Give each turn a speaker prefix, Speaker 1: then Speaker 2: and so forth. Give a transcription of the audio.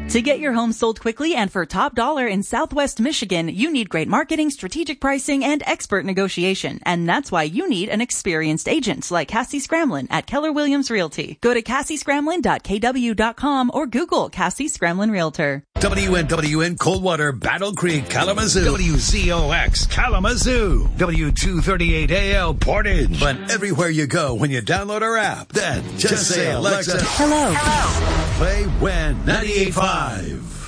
Speaker 1: To get your home sold quickly and for top dollar in Southwest Michigan, you need great marketing, strategic pricing, and expert negotiation. And that's why you need an experienced agent like Cassie Scramlin at Keller Williams Realty. Go to cassiescramlin.kw.com or Google Cassie Scramlin Realtor.
Speaker 2: WNWN Coldwater, Battle Creek, Kalamazoo. WCOX Kalamazoo. W238AL Portage. But everywhere you go when you download our app, then just say, Alexa,
Speaker 1: Hello.
Speaker 2: play WIN 98.5.